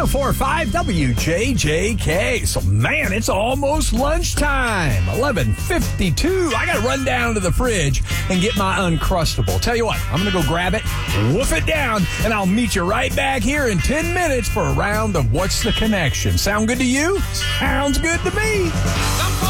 1045 WJJK. So, man, it's almost lunchtime. 11:52. I got to run down to the fridge and get my Uncrustable. Tell you what, I'm going to go grab it, woof it down, and I'll meet you right back here in 10 minutes for a round of What's the Connection. Sound good to you? Sounds good to me.